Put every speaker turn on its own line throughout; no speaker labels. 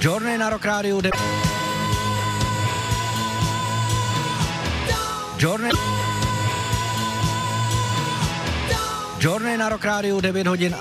Journey na Rock Rádiu. Journey na Rock Rádiu 9 hodin.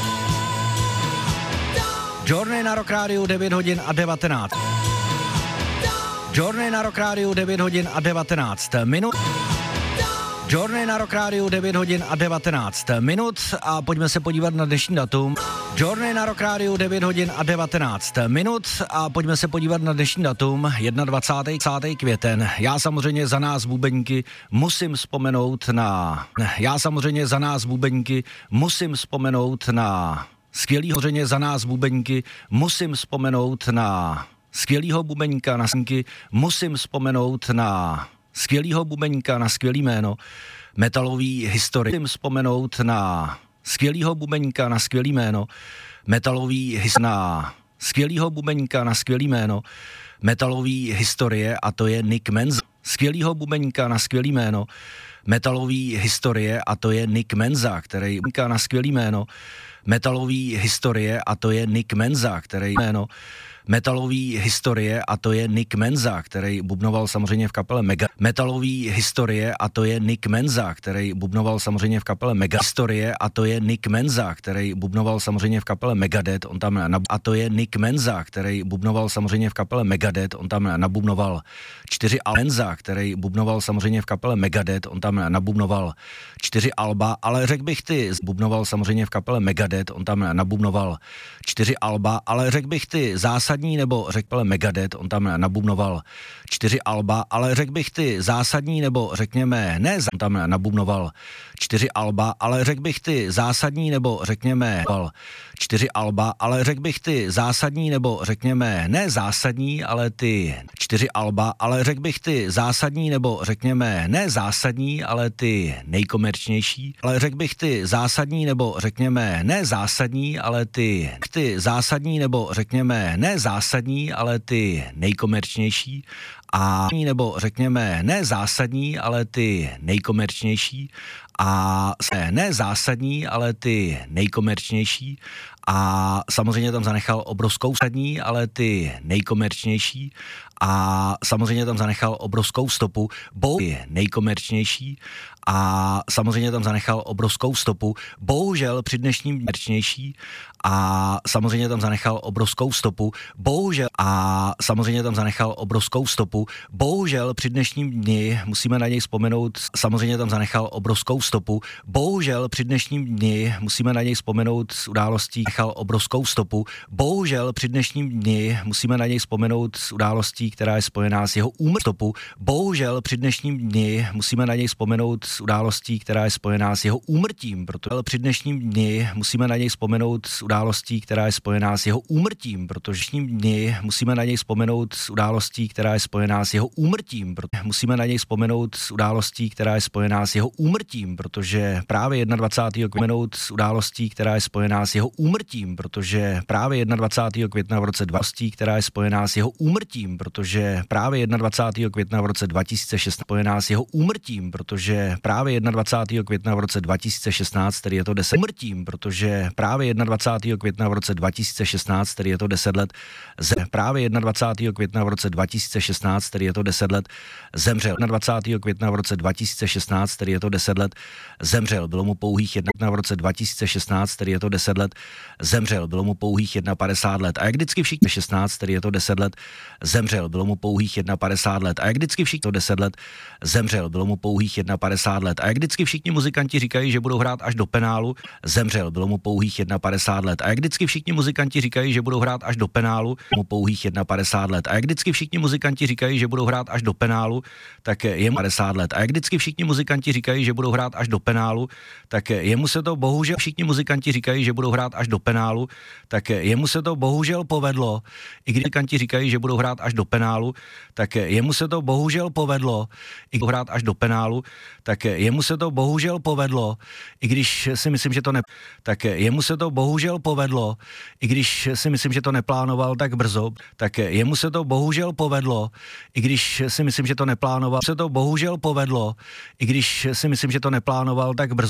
Journey na Rock Rádiu 9 hodin a 19. Journey na Rock Rádiu 9 hodin a 19 minut. Journey na Rock Rádiu 9 hodin a 19 minut a pojďme se podívat na dnešní datum. Journey na Rock Rádiu 9 hodin a 19 minut a pojďme se podívat na dnešní datum 21. květen. Já samozřejmě za nás bubeníky musím vzpomenout na skvělýho bubeníka na sníky, musím vzpomenout na skvělýho bubeníka na skvělý jméno metalový historie. Musím vzpomenout na skvělýho bubeníka na skvělý jméno metalový historie a to je Nick Menza. Skvělýho bubeníka na skvělý jméno metalový historie a to je Nick Menza, který na skvělý jméno metalový historie a to je Nick Menza, který metalový historie a to je Nick Menza, který bubnoval samozřejmě v kapele Mega. Metalový historie a to je Nick Menza, který bubnoval samozřejmě v kapele Mega. Historie a to je Nick Menza, který bubnoval samozřejmě v kapele Megadeth. On tam a to je Nick Menza, který bubnoval samozřejmě v kapele Megadeth. On tam nabubnoval 4 Menza, který bubnoval samozřejmě v kapele Megadeth. On tam nabubnoval 4 alba, ale řekl bych bubnoval samozřejmě v kapele Megadeth. On tam nabubnoval 4 alba, ale řekl bych zásadní, nebo řekl Megadeth, on tam nabubnoval 4 alba, ale řekl bych zásadní, nebo řekněme, on tam nabubnoval 4 alba, ale řekl bych zásadní, nebo řekněme 4 alba, ale řekl bych zásadní, nebo řekněme, ne zásadní, ale 4 alba, ale řekl bych zásadní, nebo řekněme, ne zásadní, ale nejkomerčnější, ale řekl bych zásadní, nebo řekněme, ne zásadní, ale zásadní, nebo řekněme, ne zásadní, ale nejkomerčnější a nebo řekněme, ne zásadní, ale nejkomerčnější a ne zásadní, ale nejkomerčnější a samozřejmě tam zanechal obrovskou sadní, ale nejkomerčnější a samozřejmě tam zanechal obrovskou stopu, nejkomerčnější a samozřejmě tam zanechal obrovskou stopu, bohužel při dnešním komerčnější a samozřejmě tam zanechal obrovskou stopu, bohužel a samozřejmě tam zanechal obrovskou stopu, bohužel při dnešním dni musíme na něj vzpomenout, samozřejmě tam zanechal obrovskou stopu, bohužel při dnešním dni musíme na něj vzpomenout z událostí, nechal obrovskou stopu, bohužel při dnešním dni musíme na něj vzpomenout z událostí, která je spojená s jeho úmrtím, bohužel při dnešním dni musíme na něj vzpomenout z událostí, která je spojená s jeho úmrtím, protože při dnešním dni musíme na něj vzpomenout z událostí, která je spojená s jeho úmrtím, protože dnešním dni musíme na něj vzpomenout z událostí, která je spojená s jeho úmrtím, protože musíme na něj vzpomenout z událostí, která je spojená s jeho úmrtím, protože právě 21. května z událostí, která je spojená s jeho úmrtím, protože právě 21. května v roce 20, která je spojená s jeho úmrtím, protože právě 21. května v roce 2016 spojená s jeho úmrtím, protože právě 21. května v roce 2016, tedy je to 10 úmrtím, protože právě 21. května v roce 2016, tedy je to 10 let, právě 21. května v roce 2016, tedy je to 10 let, zemřel. 21. května v roce 2016, tedy je to 10 let, zemřel. Bylo mu pouhých v roce 2016, tedy je to 10 let, zemřel. Bylo mu pouhých 51 let. A jak vždycky všichni 16, tedy je to 10 let, zemřel. Bylo mu pouhých 51 let. A jak vždycky všichni to 10 let, zemřel. Bylo mu pouhých 51 let. A jak vždycky všichni muzikanti říkají, že budou hrát až do penálu, zemřel. Bylo mu pouhých 51 let. A jak vždycky všichni muzikanti říkají, že budou hrát až do penálu, mu pouhých 51 let. A jak vždycky všichni muzikanti říkají, že budou hrát až do penálu, tak je mu 50 let. A jak vždycky všichni muzikanti říkají, že budou hrát až do penálu, tak jemu se to bohužel všichni muzikanti říkají, že budou hrát až do penálu, tak jemu se to bohužel povedlo. I když muzikanti říkají, že budou hrát až do penálu, tak jemu se to bohužel povedlo. I když hrát až do penálu, tak jemu se to bohužel povedlo. I když si myslím, že to ne, tak jemu se to bohužel povedlo. I když si myslím, že to neplánoval tak brzo, tak jemu se to bohužel povedlo. I když si myslím, že to neplánoval, se to bohužel povedlo. I když si myslím, že to neplánoval tak brzo.